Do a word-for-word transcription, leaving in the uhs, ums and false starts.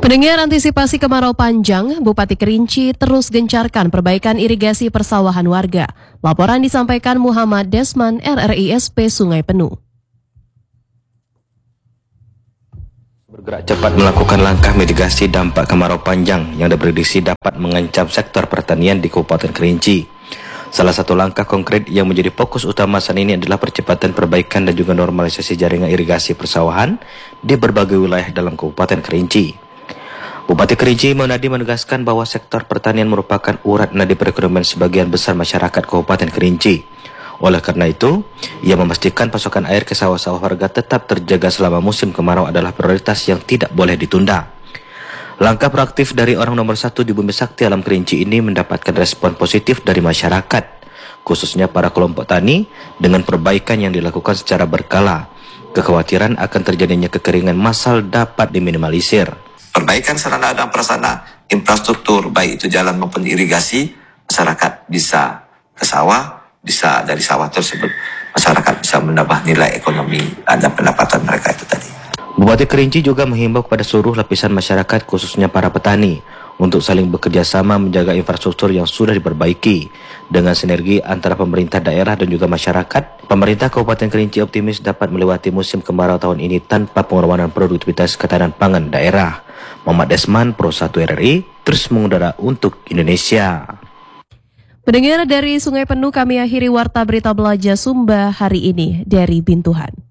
Pendengar, antisipasi kemarau panjang, Bupati Kerinci terus gencarkan perbaikan irigasi persawahan warga. Laporan disampaikan Muhammad Desman, R R I S P Sungai Penuh. Bergerak cepat melakukan langkah mitigasi dampak kemarau panjang yang diprediksi dapat mengancam sektor pertanian di Kabupaten Kerinci. Salah satu langkah konkret yang menjadi fokus utama saat ini adalah percepatan perbaikan dan juga normalisasi jaringan irigasi persawahan di berbagai wilayah dalam Kabupaten Kerinci. Bupati Kerinci Maunadi menegaskan bahwa sektor pertanian merupakan urat nadi perekonomian sebagian besar masyarakat Kabupaten Kerinci. Oleh karena itu, ia memastikan pasokan air ke sawah-sawah warga tetap terjaga selama musim kemarau adalah prioritas yang tidak boleh ditunda. Langkah proaktif dari orang nomor satu di Bumi Sakti Alam Kerinci ini mendapatkan respon positif dari masyarakat, khususnya para kelompok tani, dengan perbaikan yang dilakukan secara berkala. Kekhawatiran akan terjadinya kekeringan massal dapat diminimalisir. Perbaikan sarana dan prasarana infrastruktur, baik itu jalan maupun irigasi, masyarakat bisa ke sawah, bisa dari sawah tersebut masyarakat bisa menambah nilai ekonomi dan pendapatan mereka itu tadi. Bupati Kerinci juga menghimbau kepada seluruh lapisan masyarakat, khususnya para petani, untuk saling bekerja sama menjaga infrastruktur yang sudah diperbaiki. Dengan sinergi antara pemerintah daerah dan juga masyarakat, pemerintah Kabupaten Kerinci optimis dapat melewati musim kemarau tahun ini tanpa pengorbanan produktivitas ketahanan pangan daerah. Muhammad Desman, Pro satu R R I, terus mengudara untuk Indonesia. Pendengar, dari Sungai Penuh kami akhiri Warta Berita Belajar Sumba hari ini dari Bintuhan.